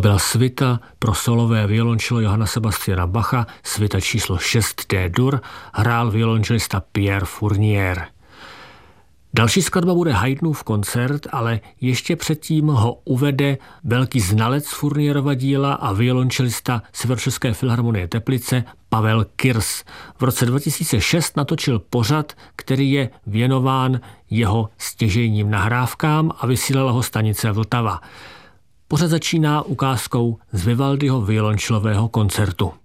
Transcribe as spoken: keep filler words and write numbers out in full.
To byla svita pro solové violončelo Johanna Sebastiana Bacha, svita číslo šest D-dur, hrál violončelista Pierre Fournier. Další skladba bude Haydnův koncert, ale ještě předtím ho uvede velký znalec Fournierova díla a violončelista Severočeské filharmonie Teplice Pavel Kirs. V roce dva tisíce šest natočil pořad, který je věnován jeho stěžejním nahrávkám a vysílala ho stanice Vltava. Pořad začíná ukázkou z Vivaldiho violončelového koncertu.